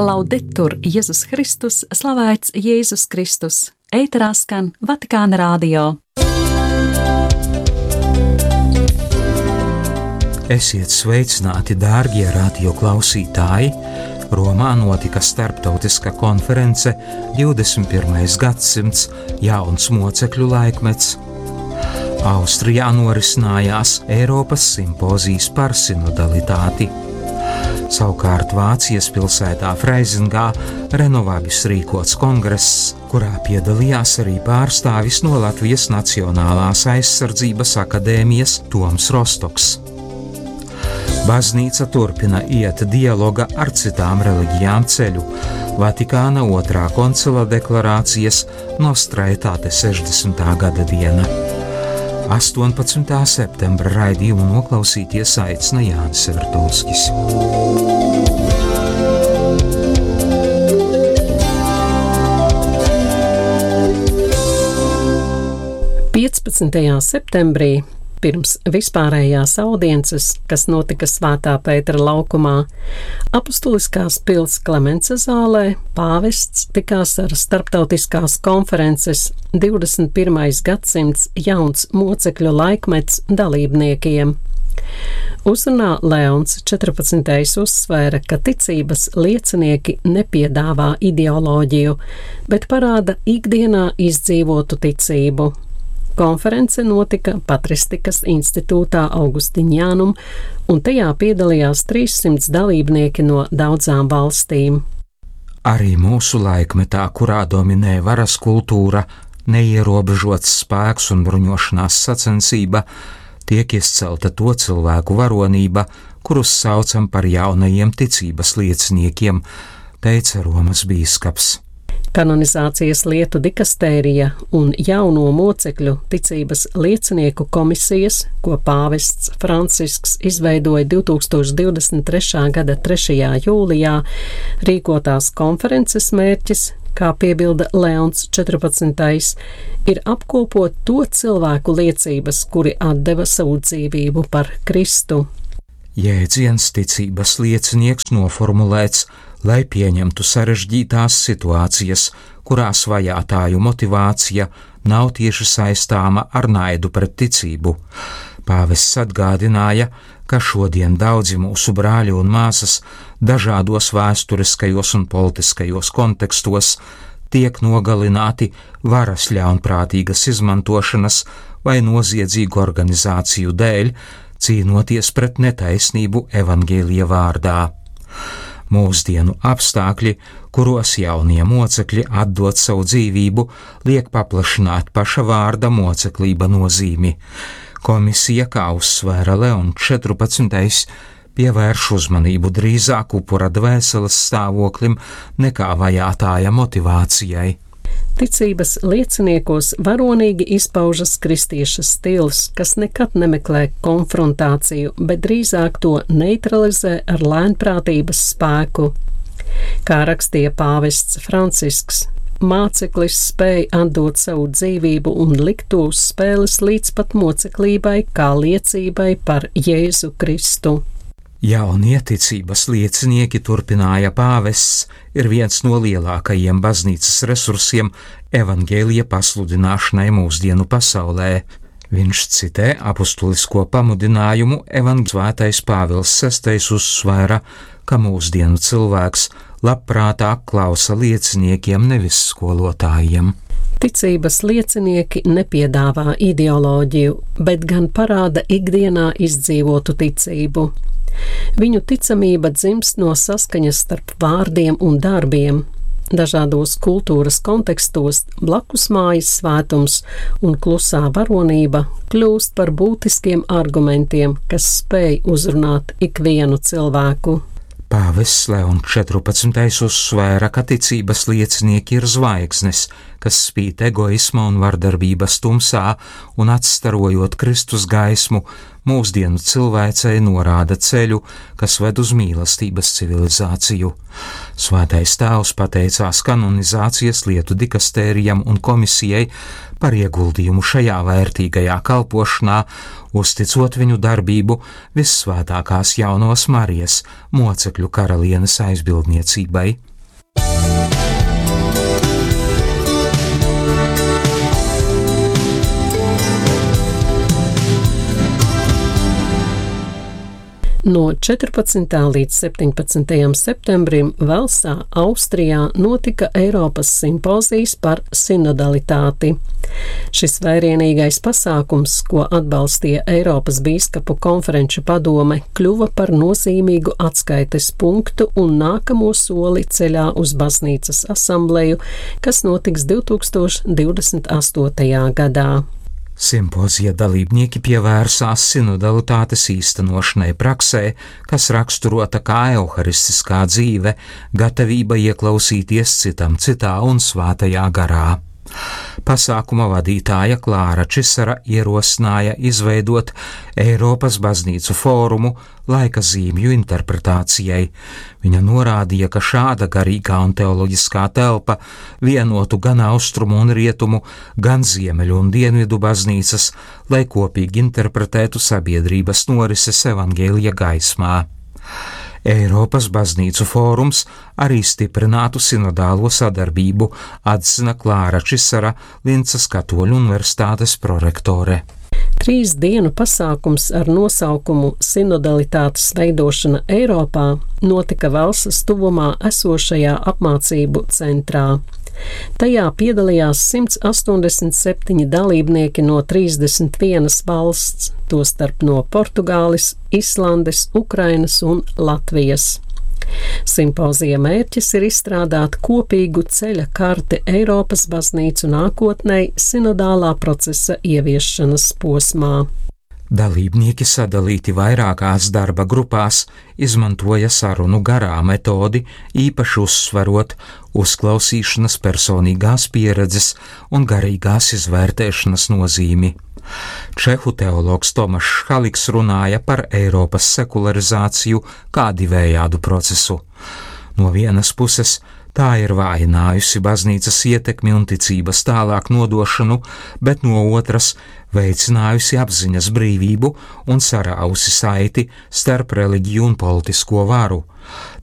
Laudetur Jēzus Kristus, slavēts Jēzus Kristus. Ēterā skan Vatikāna radio. Esiet sveicināti, dārgie radio klausītāji! Romā notika starptautiska konference 21. gadsimts jauns mocekļu laikmets. Austrijā norisinājās Eiropas simpozijas par sinodalitāti. Savukārt Vācijas pilsētā Freizingā Renovabis rīkots kongress, kurā piedalījās arī pārstāvis no Latvijas Nacionālās aizsardzības akadēmijas Toms Rostoks. Baznīca turpina iet dialoga ar citām reliģijām ceļu. Vatikāna otrā koncila deklarācijas Nostra Aetate 60. gada diena. 18. septembra raidījumu noklausīties aicina Jānis Vertulskis. Septembrī, pirms vispārējās audiences, kas notika Svētā Pētera laukumā, apustuliskās pils Klemence zālē, pāvests tikās ar starptautiskās konferences 21. gadsimts jauns mocekļu laikmets dalībniekiem. Uzrunā Leons 14. uzsvēra, ka ticības liecinieki nepiedāvā ideoloģiju, bet parāda ikdienā izdzīvotu ticību. Konference notika Patristikas institūtā Augustinianum, un tajā piedalījās 300 dalībnieki no daudzām valstīm. Arī mūsu laikmetā, kurā dominē varas kultūra, neierobežots spēks un bruņošanās sacensība, tiek izcelta to cilvēku varonība, kurus saucam par jaunajiem ticības lieciniekiem, teica Romas bīskaps. Kanonizācijas lietu dikastērija un jauno mocekļu ticības liecinieku komisijas, ko pāvests Francisks izveidoja 2023. gada 3. jūlijā, rīkotās konferences mērķis, kā piebilda Leons 14., ir apkopot to cilvēku liecības, kuri atdeva savu dzīvību par Kristu. Jēdziens ticības liecinieks noformulēts, lai pieņemtu sarežģītās situācijas, kurās vajātāju motivācija nav tieši saistāma ar naidu pret ticību. Pāvests atgādināja, ka šodien daudzi mūsu brāļi un māsas dažādos vēsturiskajos un politiskajos kontekstos tiek nogalināti varas ļaunprātīgas izmantošanas vai noziedzīgu organizāciju dēļ, cīnoties pret netaisnību evaņģēlija vārdā. Mūsdienu apstākļi, kuros jaunie mocekļi atdod savu dzīvību, liek paplašināt paša vārda moceklība nozīmi. Komisija, kā uzsvēra Leons 14., pievērš uzmanību drīzāk upura dvēseles stāvoklim nekā vajātāja motivācijai. Ticības lieciniekos varonīgi izpaužas kristieša stils, kas nekad nemeklē konfrontāciju, bet drīzāk to neutralizē ar lēnprātības spēku. Kā rakstīja pāvests Francisks, māceklis spēja atdot savu dzīvību un likt to uz spēles līdz pat moceklībai kā liecībai par Jēzu Kristu. Jaunie ticības liecinieki, turpināja pāvests, ir viens no lielākajiem baznīcas resursiem evaņģēlija pasludināšanai mūsdienu pasaulē. Viņš citē apustulisko pamudinājumu Svētais Pāvils VI uzsvēra, ka mūsdienu cilvēks labprātāk klausa lieciniekiem, nevis skolotājiem. Ticības liecinieki nepiedāvā ideoloģiju, bet gan parāda ikdienā izdzīvotu ticību. Viņu ticamība dzimst no saskaņas starp vārdiem un darbiem. Dažādos kultūras kontekstos blakus mājas svētums un klusā varonība kļūst par būtiskiem argumentiem, kas spēj uzrunāt ikvienu cilvēku. Pāvests Leons 14. uzsvēra, ka ticības liecinieki ir zvaigznes, kas spīd egoisma un vardarbības tumsā un atstarojot Kristus gaismu, mūsdienu cilvēcei norāda ceļu, kas ved uz mīlestības civilizāciju. Svētais Tēvs pateicās kanonizācijas lietu dikastērijam un komisijai par ieguldījumu šajā vērtīgajā kalpošanā, uzticot viņu darbību Vissvētākās Jaunās Marijas mocekļu karalienes aizbildniecībai. No 14. līdz 17. septembrim Velsā, Austrijā, notika Eiropas simpozijas par sinodalitāti. Šis vērienīgais pasākums, ko atbalstīja Eiropas bīskapu konferenču padome, kļuva par nozīmīgu atskaites punktu un nākamo soli ceļā uz baznīcas asambleju, kas notiks 2028. gadā. Simpozija dalībnieki pievērsās sinodalitātes īstenošanai praksē, kas raksturota kā euharistiskā dzīve, gatavība ieklausīties citam citā un svētajā garā. Pasākuma vadītāja Klāra Čisara ierosināja izveidot Eiropas baznīcu fórumu laika zīmju interpretācijai. Viņa norādīja, ka šāda garīgā un teoloģiskā telpa vienotu gan austrumu un rietumu, gan ziemeļu un dienvidu baznīcas, lai kopīgi interpretētu sabiedrības norises evaņģēlija gaismā. Eiropas baznīcu fórums arī stiprinātu sinodālo sadarbību, atzina Klāra Čisara, Lincas Katoļu universitātes prorektore. 3 dienu pasākums ar nosaukumu Sinodalitātes veidošana Eiropā notika Velsas tuvumā esošajā apmācību centrā. Tajā piedalījās 187 dalībnieki no 31 valsts, tostarp no Portugāles, Islandes, Ukrainas un Latvijas. Simpozija mērķis ir izstrādāt kopīgu ceļa karti Eiropas baznīcu nākotnei sinodālā procesa ieviešanas posmā. Dalībnieki sadalīti vairākās darba grupās, izmantoja sarunu garā metodi, īpaši uzsverot uzklausīšanas, personīgās pieredzes un garīgās izvērtēšanas nozīmi. Čehu teologs Tomašs Haliks runāja par Eiropas sekularizāciju kā divējādu procesu. No vienas puses, tā ir vājinājusi baznīcas ietekmi un ticības tālāk nodošanu, bet no otras veicinājusi apziņas brīvību un sarausi saiti starp reliģiju un politisko varu.